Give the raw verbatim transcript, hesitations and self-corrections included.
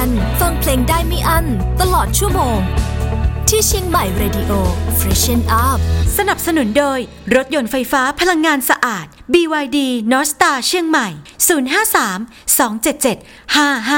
วันฟังเพลงได้ไม่อั้นตลอดชั่วโมงที่เชียงใหม่ Radio Freshen Up สนับสนุนโดยรถยนต์ไฟฟ้าพลังงานสะอาด บี วาย ดี North Star เชียงใหม่ ศูนย์ ห้า สาม สอง เจ็ด เจ็ด ห้า ห้า